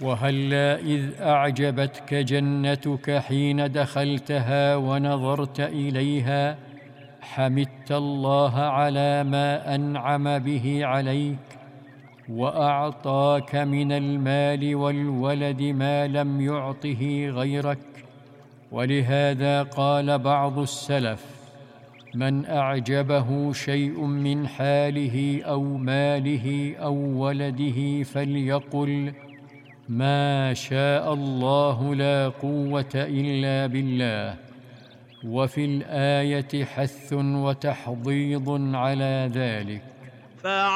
وهلا إذ أعجبتك جنتك حين دخلتها ونظرت إليها حمدت الله على ما أنعم به عليك وأعطاك من المال والولد ما لم يعطه غيرك. ولهذا قال بعض السلف: من أعجبه شيء من حاله أو ماله أو ولده فليقل: ما شاء الله لا قوة إلا بالله. وفي الآية حث وتحضيض على ذلك.